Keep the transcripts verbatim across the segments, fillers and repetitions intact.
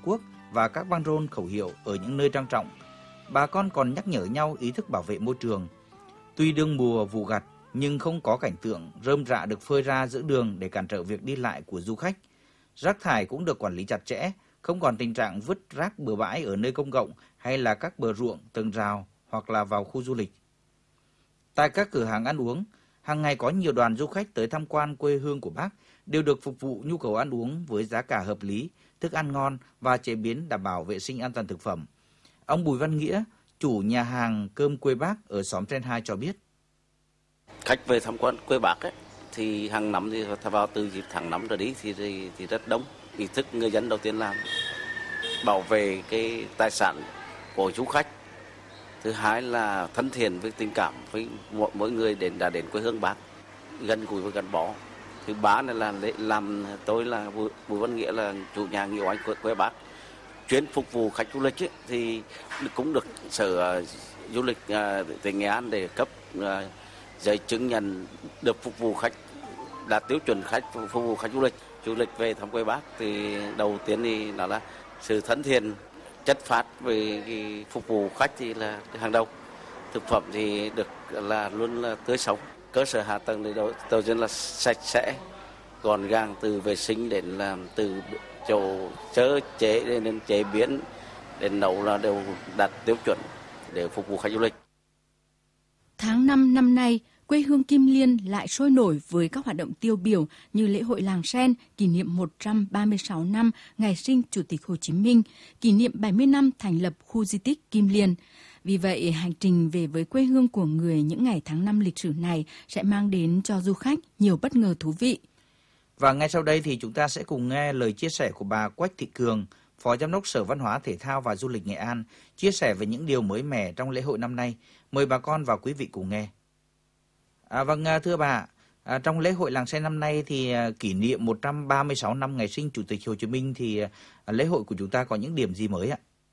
Quốc và các băng rôn khẩu hiệu ở những nơi trang trọng. Bà con còn nhắc nhở nhau ý thức bảo vệ môi trường. Tuy đương mùa vụ gặt nhưng không có cảnh tượng rơm rạ được phơi ra giữa đường để cản trở việc đi lại của du khách. Rác thải cũng được quản lý chặt chẽ, không còn tình trạng vứt rác bừa bãi ở nơi công cộng hay là các bờ ruộng, tường rào hoặc là vào khu du lịch. Tại các cửa hàng ăn uống, hàng ngày có nhiều đoàn du khách tới tham quan quê hương của Bác đều được phục vụ nhu cầu ăn uống với giá cả hợp lý, thức ăn ngon và chế biến đảm bảo vệ sinh an toàn thực phẩm. Ông Bùi Văn Nghĩa, chủ nhà hàng cơm quê Bác ở xóm Trên hai cho biết. Khách về tham quan quê Bác ấy, thì hàng năm thì vào từ dịp tháng năm rồi đi thì, thì thì rất đông. Ý thức người dân đầu tiên là bảo vệ cái tài sản của du khách. Thứ hai là thân thiện với tình cảm với mỗi, mỗi người đến đã đến quê hương Bác, gần gũi và gắn bó. Thứ ba là, là làm tôi là Bùi Văn Nghĩa là chủ nhà Nghĩa Oanh quê, quê Bác, chuyên phục vụ khách du lịch ấy, thì cũng được sở uh, du lịch uh, tỉnh Nghệ An để cấp uh, giấy chứng nhận được phục vụ khách đạt tiêu chuẩn khách phục vụ khách du lịch. Du lịch về thăm quê Bác thì đầu tiên thì đó là sự thân thiện, chất phát về cái phục vụ khách thì là hàng đầu. Thực phẩm thì được là luôn là tươi sống. Cơ sở hạ tầng thì đầu, đầu tiên là sạch sẽ, gọn gàng, từ vệ sinh đến làm từ chỗ sơ chế đến chế biến đến nấu là đều đạt tiêu chuẩn để phục vụ khách du lịch. Tháng năm năm nay, quê hương Kim Liên lại sôi nổi với các hoạt động tiêu biểu như lễ hội Làng Sen kỷ niệm một trăm ba mươi sáu năm ngày sinh Chủ tịch Hồ Chí Minh, kỷ niệm bảy mươi năm thành lập khu di tích Kim Liên. Vì vậy, hành trình về với quê hương của người những ngày tháng năm lịch sử này sẽ mang đến cho du khách nhiều bất ngờ thú vị. Và ngay sau đây thì chúng ta sẽ cùng nghe lời chia sẻ của bà Quách Thị Cường, Phó Giám đốc Sở Văn hóa Thể thao và Du lịch Nghệ An, chia sẻ về những điều mới mẻ trong lễ hội năm nay. Mời bà con và quý vị cùng nghe. À, vâng, thưa bà, à, trong lễ hội Làng Sen năm nay thì à, kỷ niệm một trăm ba mươi sáu năm ngày sinh Chủ tịch Hồ Chí Minh thì à, lễ hội của chúng ta có những điểm gì mới ạ?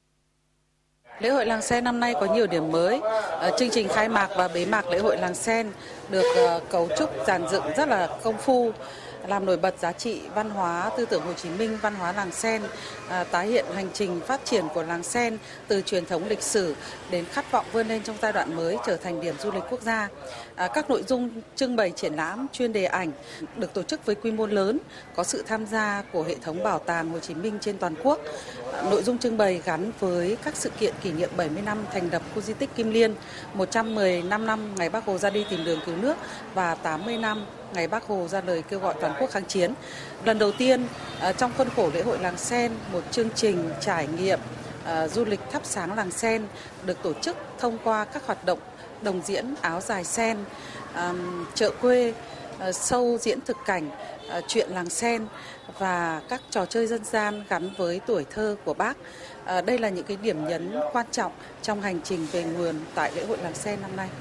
Lễ hội Làng Sen năm nay có nhiều điểm mới. À, chương trình khai mạc và bế mạc lễ hội Làng Sen được uh, cấu trúc dàn dựng rất là công phu, làm nổi bật giá trị văn hóa tư tưởng Hồ Chí Minh, văn hóa Làng Sen, à, tái hiện hành trình phát triển của Làng Sen từ truyền thống lịch sử đến khát vọng vươn lên trong giai đoạn mới trở thành điểm du lịch quốc gia. À, các nội dung trưng bày triển lãm chuyên đề ảnh được tổ chức với quy mô lớn, có sự tham gia của hệ thống bảo tàng Hồ Chí Minh trên toàn quốc. À, nội dung trưng bày gắn với các sự kiện kỷ niệm bảy mươi năm thành lập khu di tích Kim Liên, một trăm mười lăm năm ngày Bác Hồ ra đi tìm đường cứu nước và tám mươi năm ngày Bác Hồ ra lời kêu gọi toàn quốc kháng chiến. Lần đầu tiên trong khuôn khổ lễ hội Làng Sen, một chương trình trải nghiệm uh, du lịch thắp sáng Làng Sen được tổ chức thông qua các hoạt động đồng diễn áo dài sen, um, chợ quê, uh, show diễn thực cảnh, uh, chuyện Làng Sen và các trò chơi dân gian gắn với tuổi thơ của Bác. Uh, đây là những cái điểm nhấn quan trọng trong hành trình về nguồn tại lễ hội Làng Sen năm nay.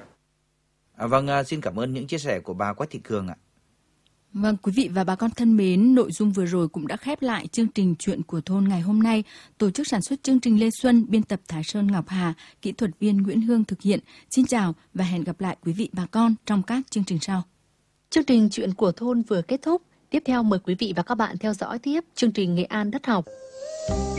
À, vâng, xin cảm ơn những chia sẻ của bà Quách Thị Cường ạ. Vâng, quý vị và bà con thân mến, nội dung vừa rồi cũng đã khép lại chương trình Chuyện của thôn ngày hôm nay. Tổ chức sản xuất chương trình Lê Xuân, biên tập Thái Sơn Ngọc Hà, kỹ thuật viên Nguyễn Hương thực hiện. Xin chào và hẹn gặp lại quý vị bà con trong các chương trình sau. Chương trình Chuyện của thôn vừa kết thúc. Tiếp theo mời quý vị và các bạn theo dõi tiếp chương trình Nghệ An đất học.